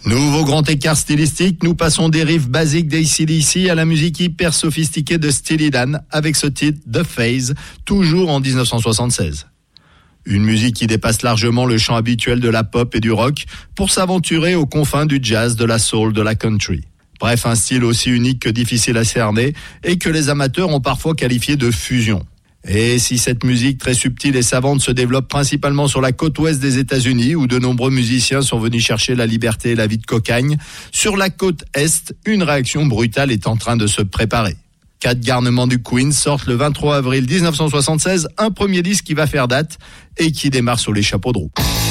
Nouveau grand écart stylistique, nous passons des riffs basiques d'AC/DC à la musique hyper sophistiquée de Steely Dan avec ce titre The Phase, toujours en 1976. Une musique qui dépasse largement le champ habituel de la pop et du rock pour s'aventurer aux confins du jazz, de la soul, de la country. Bref, un style aussi unique que difficile à cerner et que les amateurs ont parfois qualifié de fusion. Et si cette musique très subtile et savante se développe principalement sur la côte ouest des États-Unis, où de nombreux musiciens sont venus chercher la liberté et la vie de cocagne, sur la côte est, une réaction brutale est en train de se préparer. 4 garnements du Queen sortent le 23 avril 1976, un premier disque qui va faire date et qui démarre sur les chapeaux de roue.